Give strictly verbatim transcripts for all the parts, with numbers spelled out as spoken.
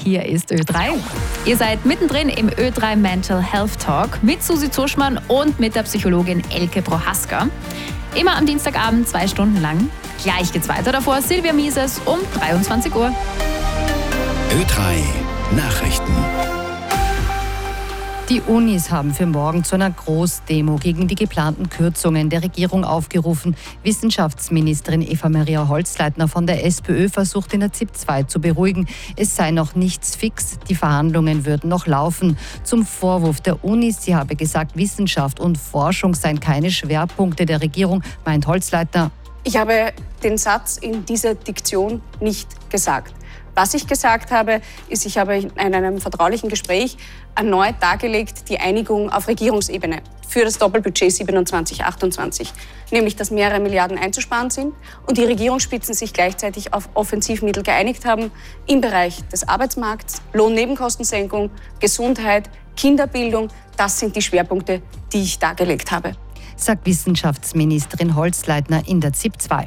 Hier ist Ö drei. Ihr seid mittendrin im Ö drei Mental Health Talk mit Susi Zuschmann und mit der Psychologin Elke Prohaska. Immer am Dienstagabend zwei Stunden lang. Gleich geht's weiter davor. Silvia Mises um dreiundzwanzig Uhr. Ö drei Nachrichten. Die Unis haben für morgen zu einer Großdemo gegen die geplanten Kürzungen der Regierung aufgerufen. Wissenschaftsministerin Eva-Maria Holzleitner von der SPÖ versucht in der ZIP zwei zu beruhigen. Es sei noch nichts fix, die Verhandlungen würden noch laufen. Zum Vorwurf der Unis, sie habe gesagt, Wissenschaft und Forschung seien keine Schwerpunkte der Regierung, meint Holzleitner. Ich habe den Satz in dieser Diktion nicht gesagt. Was ich gesagt habe, ist, ich habe in einem vertraulichen Gespräch erneut dargelegt, die Einigung auf Regierungsebene für das Doppelbudget siebenundzwanzig achtundzwanzig, nämlich dass mehrere Milliarden einzusparen sind und die Regierungsspitzen sich gleichzeitig auf Offensivmittel geeinigt haben im Bereich des Arbeitsmarkts, Lohnnebenkostensenkung, Gesundheit, Kinderbildung. Das sind die Schwerpunkte, die ich dargelegt habe, sagt Wissenschaftsministerin Holzleitner in der ZIP zwei.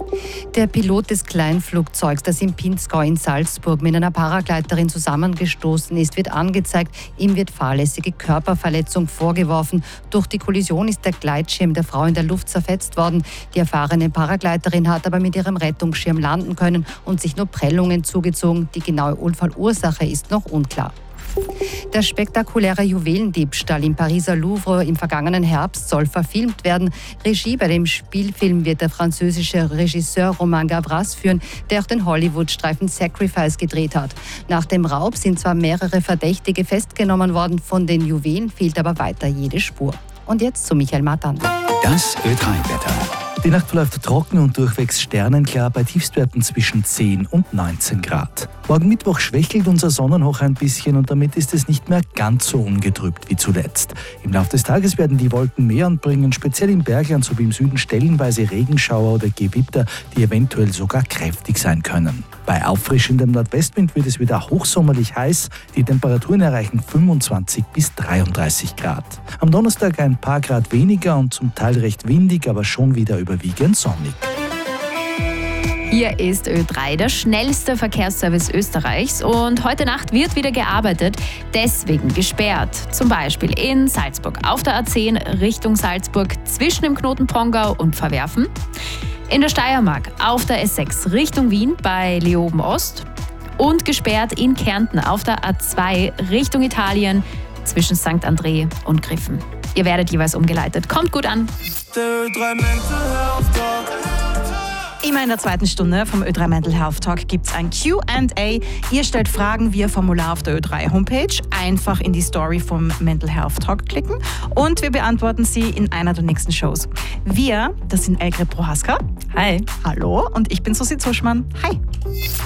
Der Pilot des Kleinflugzeugs, das im Pinzgau in Salzburg mit einer Paragleiterin zusammengestoßen ist, wird angezeigt. Ihm wird fahrlässige Körperverletzung vorgeworfen. Durch die Kollision ist der Gleitschirm der Frau in der Luft zerfetzt worden. Die erfahrene Paragleiterin hat aber mit ihrem Rettungsschirm landen können und sich nur Prellungen zugezogen. Die genaue Unfallursache ist noch unklar. Der spektakuläre Juwelendiebstahl im Pariser Louvre im vergangenen Herbst soll verfilmt werden. Regie bei dem Spielfilm wird der französische Regisseur Romain Gavras führen, der auch den Hollywood-Streifen Sacrifice gedreht hat. Nach dem Raub sind zwar mehrere Verdächtige festgenommen worden, von den Juwelen fehlt aber weiter jede Spur. Und jetzt zu Michael Matan. Das Ö drei Wetter. Die Nacht verläuft trocken und durchwegs sternenklar bei Tiefstwerten zwischen zehn und neunzehn Grad. Morgen Mittwoch schwächelt unser Sonnenhoch ein bisschen und damit ist es nicht mehr ganz so ungetrübt wie zuletzt. Im Laufe des Tages werden die Wolken mehr und bringen speziell im Bergland sowie im Süden stellenweise Regenschauer oder Gewitter, die eventuell sogar kräftig sein können. Bei auffrischendem Nordwestwind wird es wieder hochsommerlich heiß. Die Temperaturen erreichen fünfundzwanzig bis dreiunddreißig Grad. Am Donnerstag ein paar Grad weniger und zum Teil recht windig, aber schon wieder überwiegend sonnig. Hier ist Ö drei, der schnellste Verkehrsservice Österreichs, und heute Nacht wird wieder gearbeitet, deswegen gesperrt. Zum Beispiel in Salzburg auf der A zehn Richtung Salzburg zwischen dem Knoten Pongau und Verwerfen. In der Steiermark auf der S sechs Richtung Wien bei Leoben Ost und gesperrt in Kärnten auf der A zwei Richtung Italien zwischen Sankt André und Griffen. Ihr werdet jeweils umgeleitet. Kommt gut an. Immer in der zweiten Stunde vom Ö drei Mental Health Talk gibt es ein Q and A. Ihr stellt Fragen via Formular auf der Ö drei Homepage. Einfach in die Story vom Mental Health Talk klicken und wir beantworten sie in einer der nächsten Shows. Wir, das sind Elke Prohaska. Hi. Hallo, und ich bin Susi Zuschmann. Hi.